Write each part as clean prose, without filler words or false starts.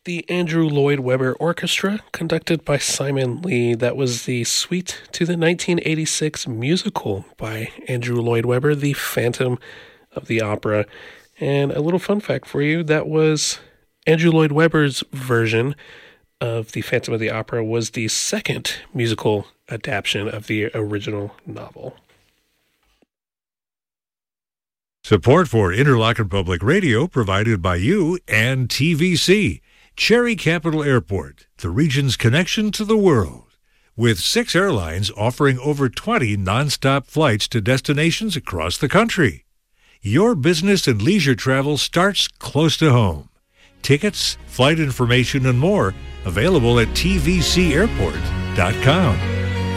the Andrew Lloyd Webber Orchestra, conducted by Simon Lee. That was the suite to the 1986 musical by Andrew Lloyd Webber, The Phantom of the Opera. And a little fun fact for you, that was Andrew Lloyd Webber's version of The Phantom of the Opera was the second musical adaptation of the original novel. Support for Interlochen Public Radio provided by you and TVC, Cherry Capital Airport, the region's connection to the world. With 6 airlines offering over 20 nonstop flights to destinations across the country. Your business and leisure travel starts close to home. Tickets, flight information, and more available at tvcairport.com.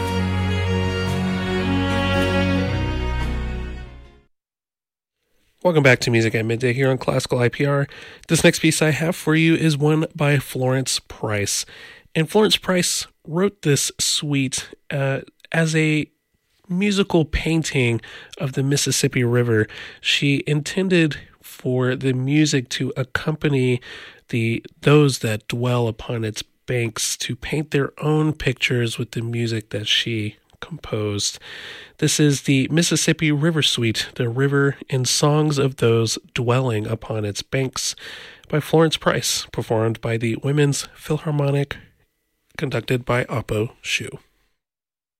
Welcome back to Music at Midday here on Classical IPR. This next piece I have for you is one by Florence Price. And Florence Price wrote this suite as a musical painting of the Mississippi River. She intended for the music to accompany those that dwell upon its banks to paint their own pictures with the music that she composed. This is the Mississippi River Suite, the river in songs of those dwelling upon its banks, by Florence Price, performed by the Women's Philharmonic, conducted by Oppo Shu.